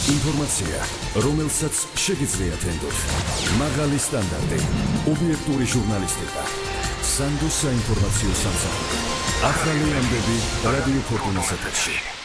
ინფორმაცია, რომელსაც შეგიძლიათ ენდოთ. მაღალი სტანდარტი, ობიექტური ჟურნალისტიკა. სანდოს საინფორმაციო სამსახური. ახალი ამბები რადიო ფორტუნას ეთერში.